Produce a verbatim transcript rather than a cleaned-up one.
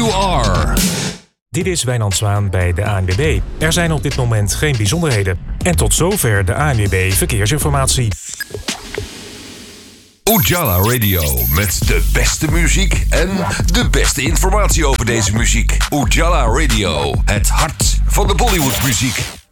you are. Dit is Wijnand Zwaan bij de A N W B. Er zijn op dit moment geen bijzonderheden. En tot zover de A N W B Verkeersinformatie. Ujala Radio met de beste muziek en de beste informatie over deze muziek. Ujala Radio, het hart van de Bollywoodmuziek.